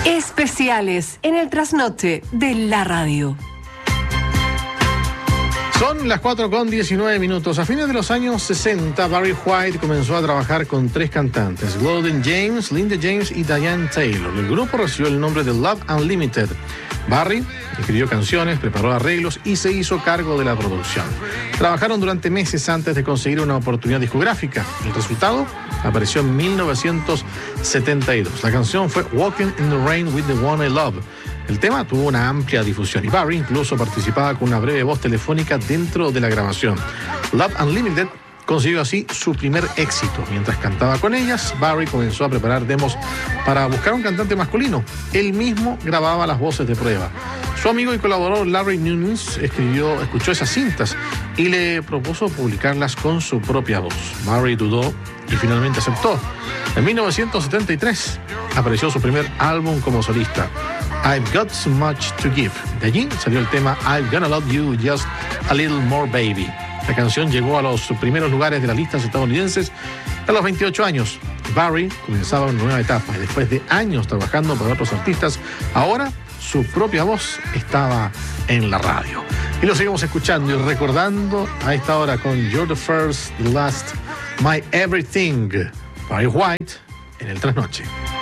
Especiales en el trasnoche de la radio. Son las 4:19. A fines de los años 60, Barry White comenzó a trabajar con 3 cantantes, Golden James, Linda James y Diane Taylor. El grupo recibió el nombre de Love Unlimited. Barry escribió canciones, preparó arreglos y se hizo cargo de la producción. Trabajaron durante meses antes de conseguir una oportunidad discográfica. El resultado apareció en 1972. La canción fue Walking in the Rain with the One I Love. El tema tuvo una amplia difusión y Barry incluso participaba con una breve voz telefónica dentro de la grabación. Love Unlimited consiguió así su primer éxito. Mientras cantaba con ellas, Barry comenzó a preparar demos para buscar un cantante masculino. Él mismo grababa las voces de prueba. Su amigo y colaborador Larry Nunes escuchó esas cintas y le propuso publicarlas con su propia voz. Barry dudó y finalmente aceptó. En 1973 apareció su primer álbum como solista, I've Got So Much to Give. De allí salió el tema I'm Gonna Love You Just a Little More Baby. La canción llegó a los primeros lugares de las listas estadounidenses a los 28 años. Barry comenzaba una nueva etapa y después de años trabajando para otros artistas, ahora su propia voz estaba en la radio. Y lo seguimos escuchando y recordando a esta hora con You're the First, the Last, My Everything. Barry White en el Trasnoche.